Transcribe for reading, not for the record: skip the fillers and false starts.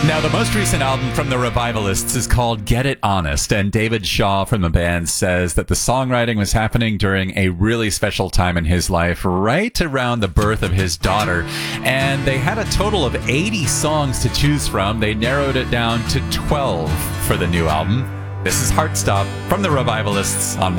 Now, the most recent album from the Revivalists is called Get It Honest, and David Shaw from the band says that the songwriting was happening during a really special time in his life, right around the birth of his daughter, and they had a total of 80 songs to choose from. They narrowed it down to 12 for the new album. This is Heartstop from the Revivalists on